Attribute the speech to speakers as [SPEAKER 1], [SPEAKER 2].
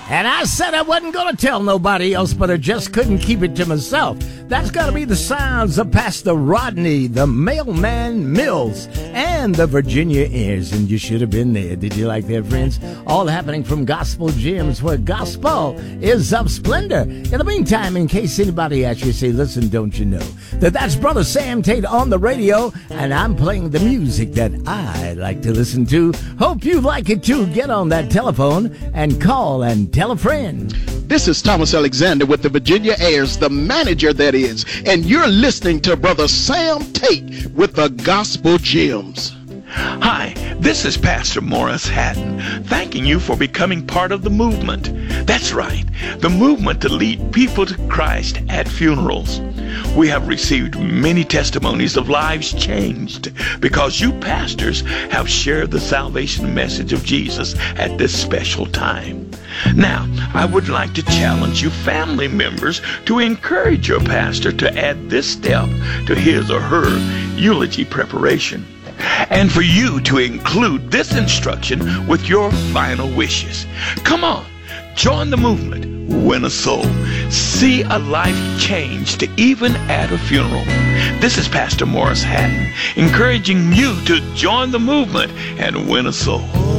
[SPEAKER 1] And I said I wasn't going to tell nobody else, but I just couldn't keep it to myself. That's got to be the sounds of Pastor Rodney, the Mailman Mills, and the Virginia Airs. And you should have been there. Did you like that, friends? All happening from Gospel Gems, where gospel is of splendor. In the meantime, in case anybody asks you, say, listen, don't you know that that's Brother Sam Tate on the radio, and I'm playing the music that I like to listen to. Hope you like it too. Get on that telephone and call and tell a friend.
[SPEAKER 2] This is Thomas Alexander with the Virginia Airs, the manager that is, and you're listening to Brother Sam Tate with the Gospel Gems.
[SPEAKER 3] Hi, this is Pastor Morris Hatton, thanking you for becoming part of the movement. That's right, the movement to lead people to Christ at funerals. We have received many testimonies of lives changed because you pastors have shared the salvation message of Jesus at this special time. Now, I would like to challenge you family members to encourage your pastor to add this step to his or her eulogy preparation, and for you to include this instruction with your final wishes. Come on, join the movement, win a soul, see a life changed even at a funeral. This is Pastor Morris Hatton, encouraging you to join the movement and win a soul.